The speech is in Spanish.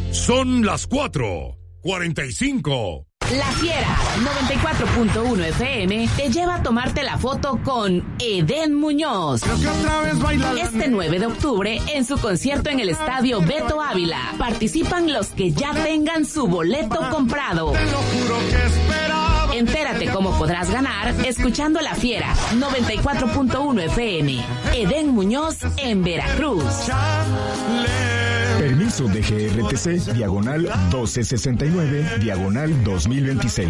Son las 4:45. La Fiera 94.1 FM te lleva a tomarte la foto con Edén Muñoz. Este 9 de octubre en su concierto en el Estadio Beto Ávila. Participan los que ya tengan su boleto comprado. Entérate cómo podrás ganar escuchando La Fiera 94.1 FM. Edén Muñoz en Veracruz. Permiso de GRTC, diagonal 1269, diagonal 2026.